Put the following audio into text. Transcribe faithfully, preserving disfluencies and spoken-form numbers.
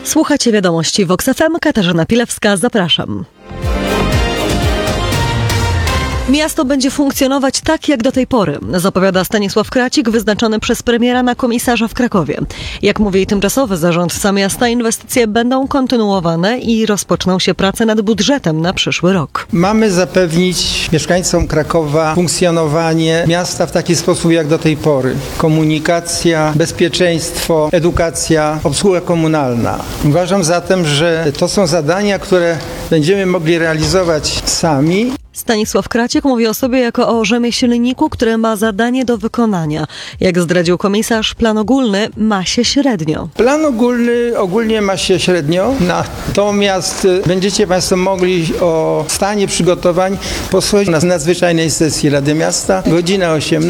Słuchacie wiadomości Vox F M. Katarzyna Pilewska, zapraszam. Miasto będzie funkcjonować tak jak do tej pory, zapowiada Stanisław Kracik, wyznaczony przez premiera na komisarza w Krakowie. Jak mówi tymczasowy zarządca miasta, inwestycje będą kontynuowane i rozpoczną się prace nad budżetem na przyszły rok. Mamy zapewnić mieszkańcom Krakowa funkcjonowanie miasta w taki sposób jak do tej pory. Komunikacja, bezpieczeństwo, edukacja, obsługa komunalna. Uważam zatem, że to są zadania, które będziemy mogli realizować sami. Stanisław Kracik mówi o sobie jako o rzemieślniku, który ma zadanie do wykonania. Jak zdradził komisarz, plan ogólny ma się średnio. Plan ogólny ogólnie ma się średnio, natomiast będziecie Państwo mogli o stanie przygotowań posłuchać na nadzwyczajnej sesji Rady Miasta, godzina osiemnasta.